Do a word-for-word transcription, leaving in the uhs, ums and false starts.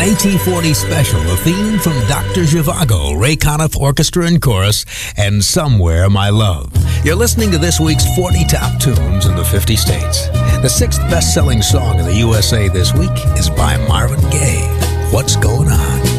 I T forty Special, a theme from Doctor Zhivago, Ray Conniff Orchestra and Chorus, and Somewhere My Love. You're listening to this week's forty Top Tunes in the fifty states. The sixth best-selling song in the U S A this week is by Marvin Gaye. What's Going On?